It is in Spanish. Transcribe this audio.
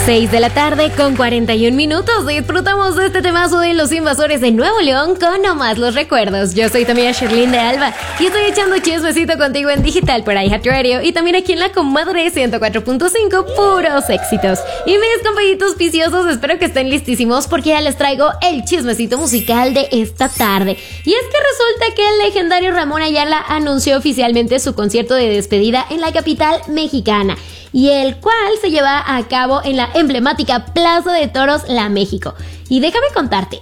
6 de la tarde con 41 minutos. Disfrutamos de este temazo de Los Invasores de Nuevo León con Nomás los Recuerdos. Yo soy también Sherlyn de Alba y estoy echando chismecito contigo en digital por iHeartRadio y también aquí en la Comadre 104.5, puros éxitos. Y mis compañitos viciosos, espero que estén listísimos porque ya les traigo el chismecito musical de esta tarde. Y es que resulta que el legendario Ramón Ayala anunció oficialmente su concierto de despedida en la capital mexicana, y el cual se lleva a cabo en la emblemática Plaza de Toros La México. Y déjame contarte